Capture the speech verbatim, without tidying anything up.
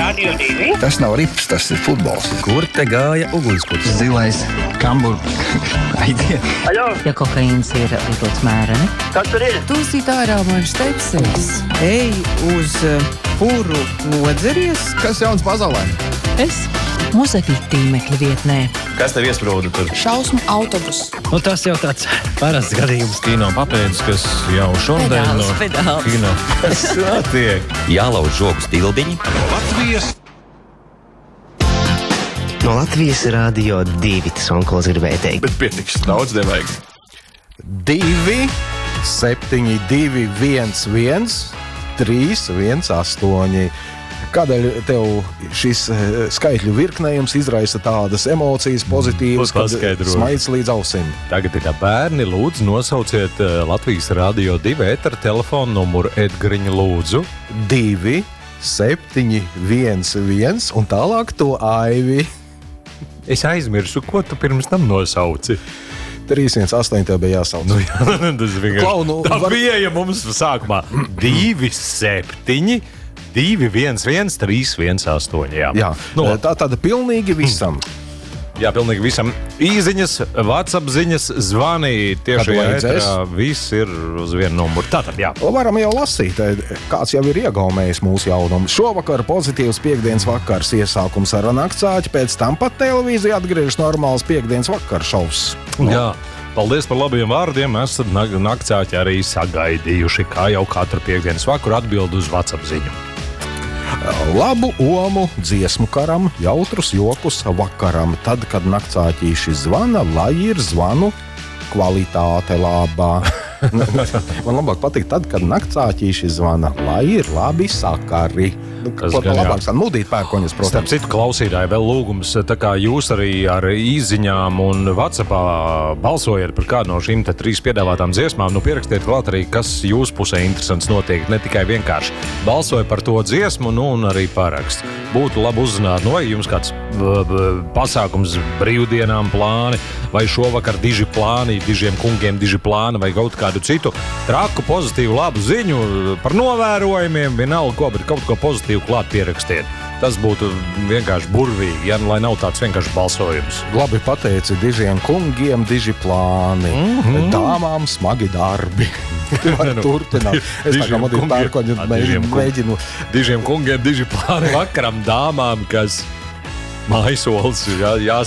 Radio divi. Tas nav rips, tas ir futbols. Kur te gāja ugunskuts? Zilais, kambur, aiziet. Aļo, Ja kokaīns ir lietots mēreni. kas tur ir? Tūsīt ārā man štepselis. Ej uz uh, puru nodzeries. Kas jauns pasaulē? Es mūzekļu tīmekļa vietnē. Kas tev iesprūda tur? Šausmu autobus. Nu, tas jau tāds parasts gadījums kino papēdis, kas jau šodien Pedāls, no pedāls. kino. Kas notiek? Jālauž žogus tildiņi. Latvijas No Latvijas Rādio divi, tas Onkuls gribēja teikt. Bet pietiks, daudz nevajag. divi, septiņi, divi, viens, viens, trīs, viens, astoņi. Kādēļ tev šis eh, skaitļu virknējums izraisa tādas emocijas pozitīvas, kad Paskaidro. smaids līdz ausīm? Tagad ir tā bērni, lūdzu nosauciet uh, Latvijas Rādio divi ētera telefonu numuru Edgariņa lūdzu. divi, septiņi, viens, viens un tālāk to Aivi. Es aizmirsu, ko tu pirms tam nosauci. trīs, viens, astoņi tev bija jāsauc. Nu, jā, tas vienkārši Klau, nu, tā var- bija, ja mums sākumā divi, septiņi, divi, viens, viens, trīs, viens, astoņi. Jā, Jā, nu, eh, tā tāda pilnīgi visam. jā, pilnīgi visam. Īziņas, WhatsApp ziņas, zvani tieši Kad vajadzēs. ēterā. Viss ir uz vienu numuru. Tātad, jā. Varam jau lasīt, eh, kāds jau ir iegaumējis mūsu jaunumu. Šovakar pozitīvs piekdienas vakars, iesākums ar naktsāķi, pēc tam pat televīzija atgriežas normāls piekdienas vakar šovs. Jā. Paldies par labiem vārdiem. Esat nak- naktsāķi arī sagaidījuši, kā jau katru piekdienas vakaru atbild uz WhatsApp ziņu. Labu omu dziesmu karam, jautrus jokus vakaram. Tad, kad naktsāķīši zvana, lai ir zvanu kvalitāte labā. Man labāk patīk tad, kad naktsāķīši zvana, lai ir labi sakari. Nu, Tas Ko tā gan jā. labāk skan mudīt pērkoņus, Starp protams. citu, klausītāji, vēl lūgums, tā kā jūs arī ar īziņām un WhatsAppā balsojat par kādu no šīm te trīs piedāvātām dziesmām, nu pierakstiet klāt arī, kas jūsu pusē interesants notiek. Ne tikai vienkārši balsoja par to dziesmu, nu un arī paraksts. Būtu labi uzzināt, nu vai jums kāds b- b- pasākums brīvdienām plāni, vai šovakar diži plāni, dižiem kungiem diži plāni, vai kaut kādu citu traku, pozitīvu, labu ziņu par novērojumiem, vienalga ko, bet kaut ko pozitīvu klāt pierakstiet. Tas būtu vienkārši burvīgi, ja lai nav tāds vienkārši balsojums. Labi pateici, dižiem kungiem, diži plāni, mm -hmm. dāmām smagi darbi. Var turpināt. Es tā kā Dižiem mudīt kungiem- pērkoņu A, dižiem kung- mēģinu. Dižiem kungiem, diži plāni vakaram dāmām, kas mājasolis jā, jā